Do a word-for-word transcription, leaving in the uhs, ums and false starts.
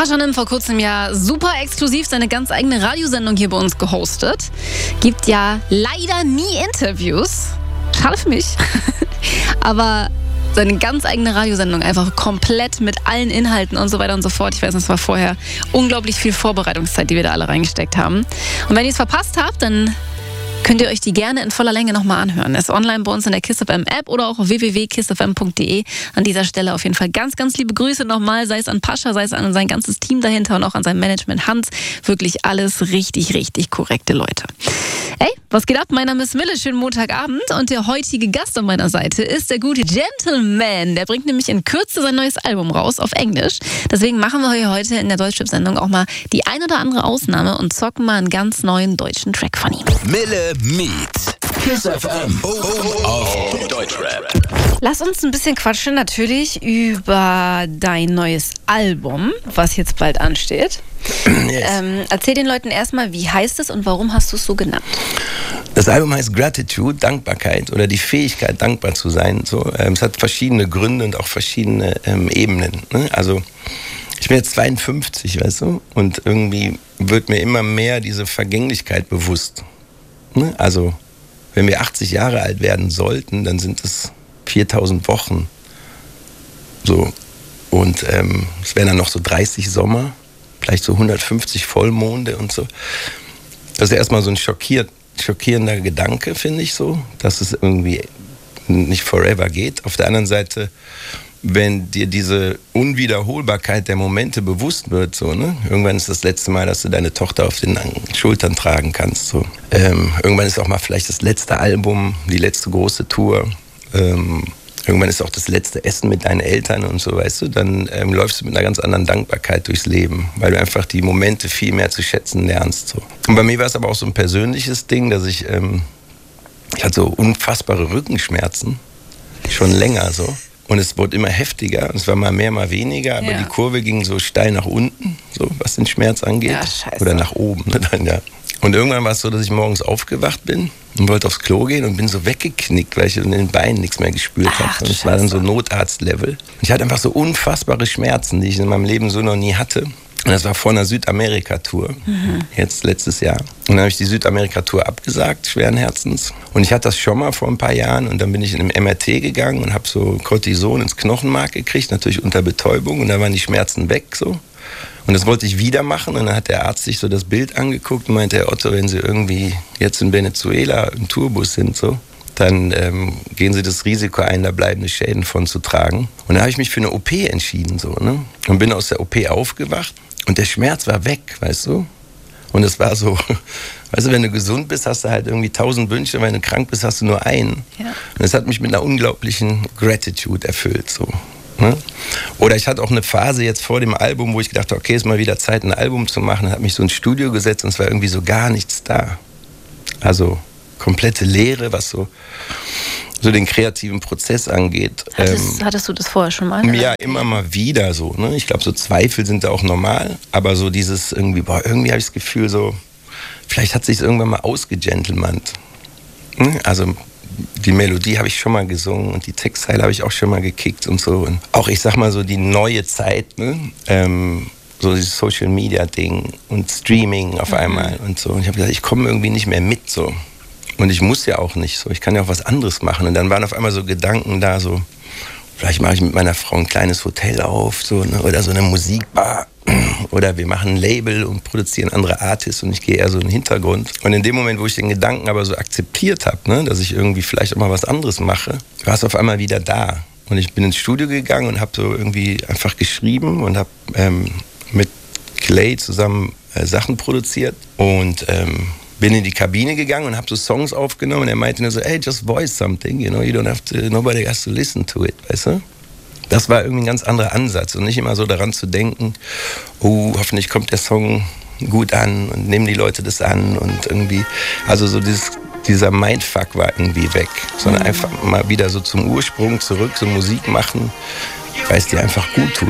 Pashanim vor kurzem ja super exklusiv seine ganz eigene Radiosendung hier bei uns gehostet. Gibt ja leider nie Interviews. Schade für mich. Aber seine ganz eigene Radiosendung einfach komplett mit allen Inhalten und so weiter und so fort. Ich weiß, das war vorher unglaublich viel Vorbereitungszeit, die wir da alle reingesteckt haben. Und wenn ihr es verpasst habt, dann könnt ihr euch die gerne in voller Länge nochmal anhören. Ist online bei uns in der Kiss F M App oder auch auf w w w punkt kiss f m punkt d e. An dieser Stelle auf jeden Fall ganz, ganz liebe Grüße nochmal, sei es an Pascha, sei es an sein ganzes Team dahinter und auch an sein Management Hans. Wirklich alles richtig, richtig korrekte Leute. Hey, was geht ab? Mein Name ist Mille, schönen Montagabend und der heutige Gast an meiner Seite ist der gute Gentleman. Der bringt nämlich in Kürze sein neues Album raus auf Englisch. Deswegen machen wir hier heute in der Deutschrap-Sendung auch mal die ein oder andere Ausnahme und zocken mal einen ganz neuen deutschen Track von ihm. Mille Meet Kiss F M oh, oh, auf Deutschrap. Lass uns ein bisschen quatschen natürlich über dein neues Album, was jetzt bald ansteht. Yes. Ähm, erzähl den Leuten erstmal, wie heißt es und warum hast du es so genannt? Das Album heißt Gratitude, Dankbarkeit oder die Fähigkeit, dankbar zu sein. So, ähm, es hat verschiedene Gründe und auch verschiedene ähm, Ebenen. Ne? Also ich bin jetzt zweiundfünfzig, weißt du, und irgendwie wird mir immer mehr diese Vergänglichkeit bewusst. Ne? Also wenn wir achtzig Jahre alt werden sollten, dann sind es viertausend Wochen. So. Und ähm, es wären dann noch so dreißig Sommer, vielleicht so hundertfünfzig Vollmonde und so. Das ist erstmal so ein schockiert, schockierender Gedanke, finde ich so, dass es irgendwie nicht forever geht. Auf der anderen Seite, wenn dir diese Unwiederholbarkeit der Momente bewusst wird, so, ne? Irgendwann ist das letzte Mal, dass du deine Tochter auf den Schultern tragen kannst. So. Ähm, irgendwann ist auch mal vielleicht das letzte Album, die letzte große Tour. Ähm, irgendwann ist auch das letzte Essen mit deinen Eltern und so, weißt du. Dann ähm, läufst du mit einer ganz anderen Dankbarkeit durchs Leben, weil du einfach die Momente viel mehr zu schätzen lernst. So. Und bei mir war es aber auch so ein persönliches Ding, dass ich, ähm, ich hatte so unfassbare Rückenschmerzen, schon länger so. Und es wurde immer heftiger. Es war mal mehr, mal weniger. Aber ja. Die Kurve ging so steil nach unten, so was den Schmerz angeht. Ja, scheiße. Oder nach oben. Dann, ja. Und irgendwann war es so, dass ich morgens aufgewacht bin und wollte aufs Klo gehen und bin so weggeknickt, weil ich in den Beinen nichts mehr gespürt habe. Und es war dann so Notarztlevel. Und ich hatte einfach so unfassbare Schmerzen, die ich in meinem Leben so noch nie hatte. Und das war vor einer Südamerika-Tour, mhm. jetzt letztes Jahr. Und dann habe ich die Südamerika-Tour abgesagt, schweren Herzens. Und ich hatte das schon mal vor ein paar Jahren und dann bin ich in einem M R T gegangen und habe so Cortison ins Knochenmark gekriegt, natürlich unter Betäubung. Und dann waren die Schmerzen weg so. Und das wollte ich wieder machen und dann hat der Arzt sich so das Bild angeguckt und meinte, Herr Otto, wenn Sie irgendwie jetzt in Venezuela im Tourbus sind, so, dann ähm, gehen Sie das Risiko ein, da bleibende Schäden von zu tragen. Und da habe ich mich für eine O P entschieden, so, ne? Und bin aus der O P aufgewacht und der Schmerz war weg, weißt du? Und es war so, weißt du, wenn du gesund bist, hast du halt irgendwie tausend Wünsche, wenn du krank bist, hast du nur einen. Ja. Und es hat mich mit einer unglaublichen Gratitude erfüllt, so. Ne? Oder ich hatte auch eine Phase jetzt vor dem Album, wo ich gedacht habe, okay, ist mal wieder Zeit, ein Album zu machen. Dann habe mich so ins Studio gesetzt und es war irgendwie so gar nichts da. Also komplette Leere, was so, so den kreativen Prozess angeht. Hattest, ähm, hattest du das vorher schon mal? Ja, immer mal wieder so. Ne? Ich glaube, so Zweifel sind da auch normal. Aber so dieses irgendwie, boah, irgendwie habe ich das Gefühl so, vielleicht hat sich irgendwann mal ausgegentlemannt. Ne? Also die Melodie habe ich schon mal gesungen und die Textteile habe ich auch schon mal gekickt und so. Und auch, ich sag mal so, die neue Zeit, ne? ähm, so dieses Social-Media-Ding und Streaming auf einmal und so. Und ich habe gesagt, ich komme irgendwie nicht mehr mit so. Und ich muss ja auch nicht so, ich kann ja auch was anderes machen. Und dann waren auf einmal so Gedanken da, so, vielleicht mache ich mit meiner Frau ein kleines Hotel auf, so, ne? Oder so eine Musikbar. Oder wir machen ein Label und produzieren andere Artists und ich gehe eher so in den Hintergrund. Und in dem Moment, wo ich den Gedanken aber so akzeptiert habe, ne, dass ich irgendwie vielleicht auch mal was anderes mache, war es auf einmal wieder da. Und ich bin ins Studio gegangen und habe so irgendwie einfach geschrieben und habe ähm, mit Clay zusammen äh, Sachen produziert und ähm, bin in die Kabine gegangen und habe so Songs aufgenommen und er meinte nur so, hey, just voice something, you know, you don't have to, nobody has to listen to it, weißt du? Das war irgendwie ein ganz anderer Ansatz und nicht immer so daran zu denken, oh, hoffentlich kommt der Song gut an und nehmen die Leute das an und irgendwie, also so dieses, dieser Mindfuck war irgendwie weg, sondern einfach mal wieder so zum Ursprung zurück, so Musik machen, weil es dir einfach gut tut.